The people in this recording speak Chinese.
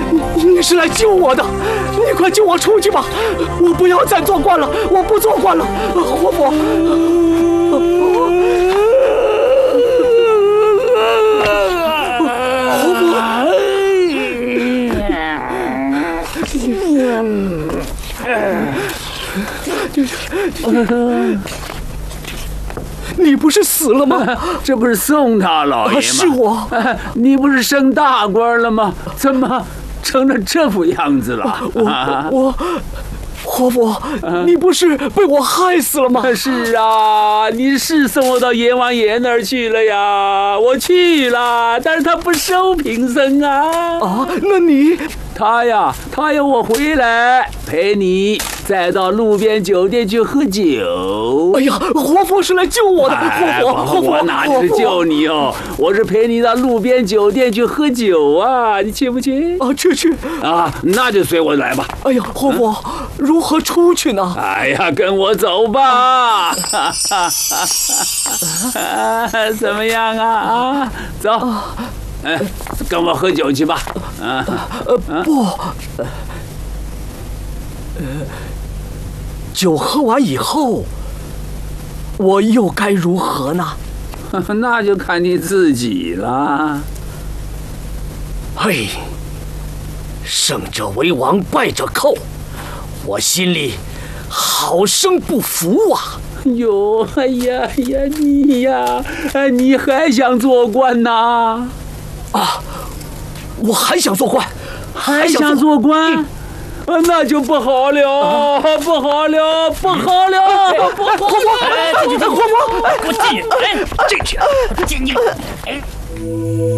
你是来救我的，你快救我出去吧！我不要再做官了，我不做官了，活佛。你不是死了吗？ 这不是宋大老爷吗？ 是我。 你不是升大官了吗？怎么成了这副样子了？ 活佛，你不是被我害死了吗？ 是啊，你是送我到阎王爷那儿去了呀，我去了，但是他不收平生啊。 啊，那你？ 他要我回来陪你，再到路边酒店去喝酒。 哎呀，活佛是来救我的，活佛， 我哪是救你哦，我是陪你到路边酒店去喝酒啊，你去不去？ 啊，去。啊， 那就随我来吧。 哎呀，活佛，如何出去呢？ 哎呀，跟我走吧。怎么样啊？走。跟我喝酒去吧。 不，酒喝完以后，我又该如何呢？ 那就看你自己了。 嘿，胜者为王，败者寇，我心里好生不服啊！ 哟，哎呀，你还想做官呐？ 啊，我还想做官， 还想做官，那就不好了，不好了！活佛， 活佛， 我进，进去，进。